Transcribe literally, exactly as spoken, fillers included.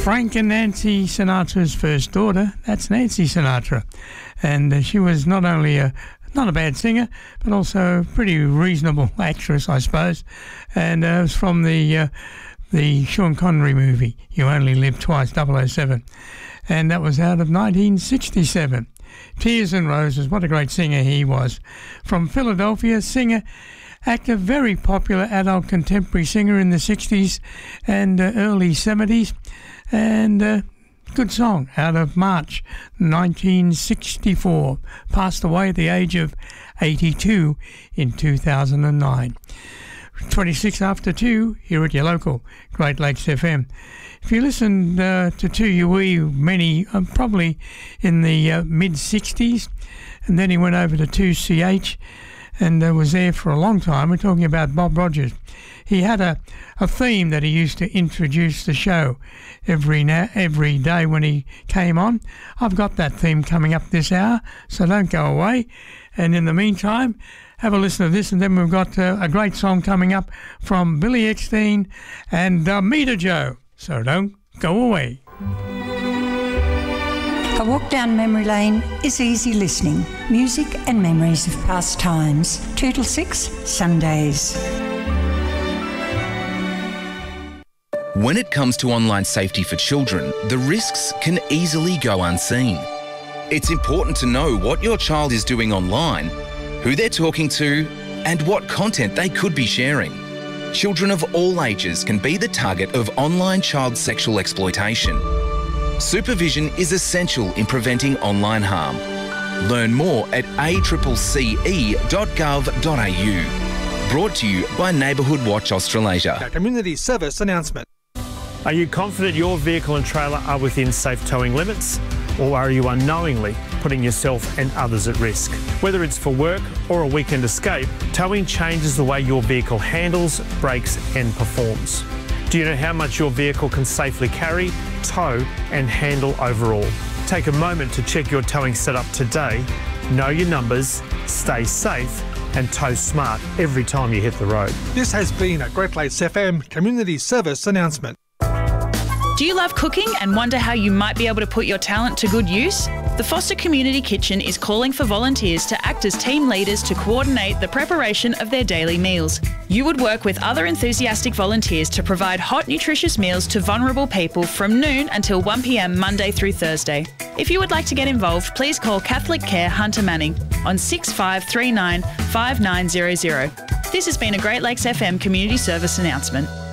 Frank and Nancy Sinatra's first daughter. That's Nancy Sinatra. And uh, she was not only a not a bad singer, but also a pretty reasonable actress, I suppose. And uh, it was from the uh, the Sean Connery movie, You Only Live Twice, double oh seven. And that was out of nineteen sixty-seven. Tears and Roses, what a great singer he was. From Philadelphia, singer, actor, very popular adult contemporary singer in the sixties and uh, early seventies. And uh, good song, out of March nineteen sixty-four. Passed away at the age of eighty-two in two thousand nine. twenty-six after two, here at your local Great Lakes F M. If you listened uh, to two U E, many, uh, probably in the uh, mid-sixties, and then he went over to two C H and uh, was there for a long time. We're talking about Bob Rogers. He had a, a theme that he used to introduce the show every na- every day when he came on. I've got that theme coming up this hour, so don't go away. And in the meantime, have a listen to this, and then we've got uh, a great song coming up from Billy Eckstein and uh, Meter Joe. So don't go away. A walk down memory lane is easy listening. Music and memories of past times. Two till six, Sundays. When it comes to online safety for children, the risks can easily go unseen. It's important to know what your child is doing online, who they're talking to, and what content they could be sharing. Children of all ages can be the target of online child sexual exploitation. Supervision is essential in preventing online harm. Learn more at a c c e dot gov dot a u. Brought to you by Neighbourhood Watch Australasia. A community service announcement. Are you confident your vehicle and trailer are within safe towing limits? Or are you unknowingly putting yourself and others at risk? Whether it's for work or a weekend escape, towing changes the way your vehicle handles, brakes and performs. Do you know how much your vehicle can safely carry, tow and handle overall? Take a moment to check your towing setup today. Know your numbers, stay safe and tow smart every time you hit the road. This has been a Great Lakes F M community service announcement. Do you love cooking and wonder how you might be able to put your talent to good use? The Foster Community Kitchen is calling for volunteers to act as team leaders to coordinate the preparation of their daily meals. You would work with other enthusiastic volunteers to provide hot, nutritious meals to vulnerable people from noon until one p m Monday through Thursday. If you would like to get involved, please call Catholic Care Hunter Manning on six five three nine, five nine zero zero. This has been a Great Lakes F M community service announcement.